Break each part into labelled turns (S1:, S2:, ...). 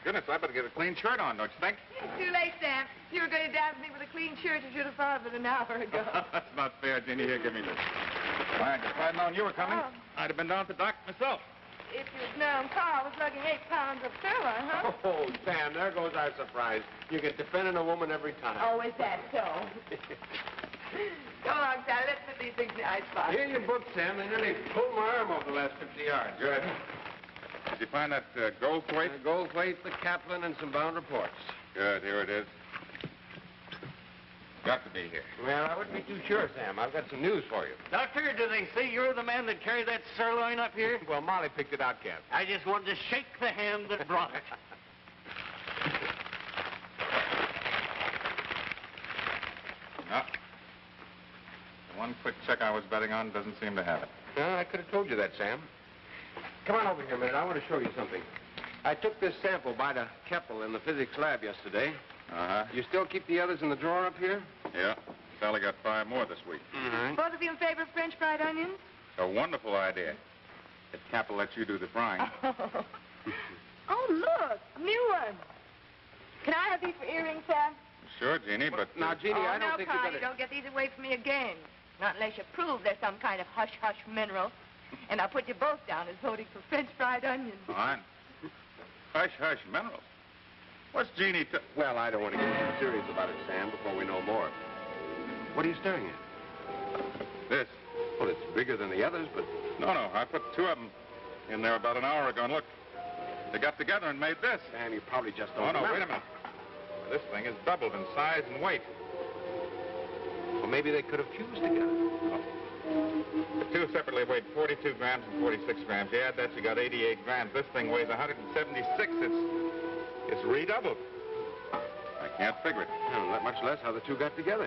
S1: goodness, I better get a clean shirt on, don't you think?
S2: It's too late, Sam. If you were going to dab me with a clean shirt, you should have thought of it an hour ago.
S1: That's not fair, Jeannie. Here, give me this. Why, if I'd known you were coming, I'd have been down to the dock myself.
S2: If you'd known Pa was lugging 8 pounds of sirloin, huh?
S3: Oh, Sam, there goes our surprise. You get defending a woman every time.
S2: Oh, is that so? Come along, Sally. Let's put these things in the icebox.
S3: Here you book, Sam. They nearly pulled my arm off the last 50 yards.
S1: Good. Did you find that gold plate?
S3: Gold plate, the Kaplan, and some bound reports.
S1: Good. Here it is. Got to be here.
S3: Well, I wouldn't be too sure, Sam. I've got some news for you.
S4: Doctor, do they say you're the man that carried that sirloin up here?
S3: Well, Molly picked it out, Cap.
S4: I just wanted to shake the hand that brought it.
S1: No. The one quick check I was betting on doesn't seem to have it.
S3: No, I could have told you that, Sam. Come on over here a minute. I want to show you something. I took this sample by to Keppel in the physics lab yesterday.
S1: Uh-huh.
S3: You still keep the others in the drawer up here?
S1: Yeah. Sally got 5 more this week.
S3: Mm-hmm.
S2: Both of you in favor of French fried onions?
S1: A wonderful idea. If Capel lets you do the frying.
S2: Oh, look, a new one. Can I have these for earrings, Sam?
S1: Sure, Jeannie, but...
S3: Now, Jeannie, I don't think you
S2: Pa,
S3: better...
S2: you don't get these away from me again. Not unless you prove there's some kind of hush-hush mineral. And I'll put you both down as voting for French fried onions.
S1: Fine. Hush-hush minerals. What's Jeannie
S3: Well, I don't want to get too serious about it, Sam, before we know more. What are you staring at?
S1: This.
S3: Well, it's bigger than the others, but...
S1: No, I put 2 of them in there about an hour ago, and look. They got together and made this.
S3: Sam, you probably just don't
S1: Oh, no,
S3: remember.
S1: wait a minute. This thing is doubled in size and weight.
S3: Well, maybe they could have fused together.
S1: The 2 separately weighed 42 grams and 46 grams. You add that, you got 88 grams. This thing weighs 176. It's redoubled. I can't figure it.
S3: Well, much less how the 2 got together.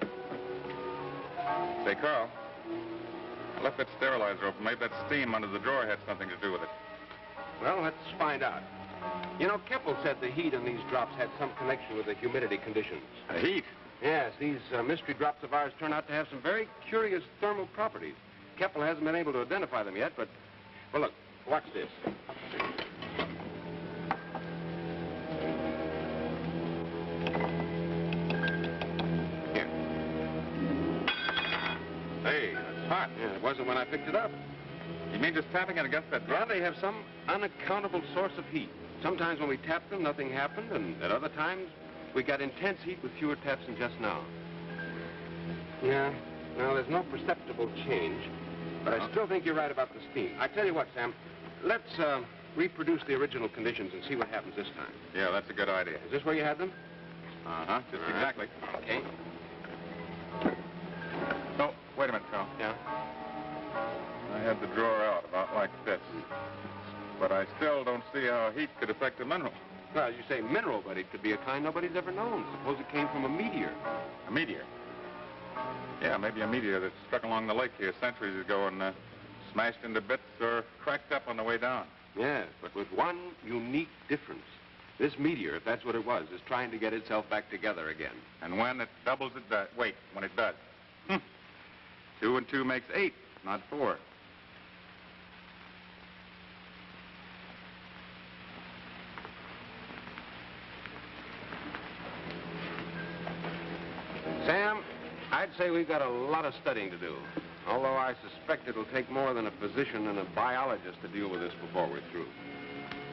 S1: Say, Carl, I left that sterilizer open. Maybe that steam under the drawer had something to do with it.
S3: Well, let's find out. You know, Keppel said the heat in these drops had some connection with the humidity conditions.
S1: The heat?
S3: Yes, these mystery drops of ours turn out to have some very curious thermal properties. Keppel hasn't been able to identify them yet, but... Well, look, watch this. Here.
S1: Hey, that's hot.
S3: Yeah, it wasn't when I picked it up.
S1: You mean just tapping it against that
S3: Well,
S1: drop?
S3: they have some unaccountable source of heat. Sometimes when we tapped them, nothing happened, and at other times, we got intense heat with fewer taps than just now. Yeah, well, there's no perceptible change, but I still think you're right about the steam. I tell you what, Sam, let's reproduce the original conditions and see what happens this time.
S1: Yeah, that's a good idea.
S3: Is this where you had them?
S1: Uh-huh, just
S3: All right.
S1: exactly.
S3: Okay.
S1: Oh, wait a minute, Carl.
S3: Yeah?
S1: I had the drawer out about like this. But I still don't see how heat could affect the mineral.
S3: Well, you say mineral, but it could be a kind nobody's ever known. Suppose it came from a meteor.
S1: A meteor? Yeah, maybe a meteor that struck along the lake here centuries ago and smashed into bits or cracked up on the way down.
S3: Yes, but with one unique difference. This meteor, if that's what it was, is trying to get itself back together again.
S1: And when it doubles, it does. Wait, when it does. 2 and 2 makes 8, not 4.
S3: Sam, I'd say we've got a lot of studying to do. Although I suspect it'll take more than a physician and a biologist to deal with this before we're through.